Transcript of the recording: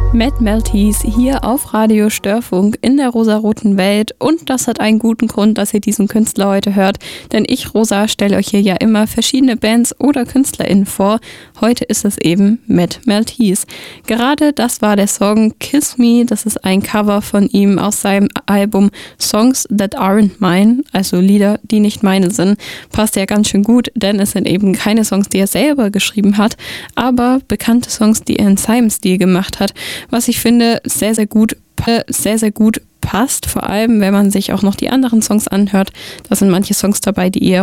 Mad Maltese hier auf Radio Störfunk in der rosaroten Welt, und das hat einen guten Grund, dass ihr diesen Künstler heute hört, denn ich, Rosa, stelle euch hier ja immer verschiedene Bands oder KünstlerInnen vor. Heute ist es eben Mad Maltese. Gerade das war der Song Kiss Me, das ist ein Cover von ihm aus seinem Album Songs That Aren't Mine, also Lieder, die nicht meine sind. Passt ja ganz schön gut, denn es sind eben keine Songs, die er selber geschrieben hat, aber bekannte Songs, die er in seinem Stil gemacht hat, was ich finde sehr, sehr gut passt, vor allem wenn man sich auch noch die anderen Songs anhört. Da sind manche Songs dabei, die eher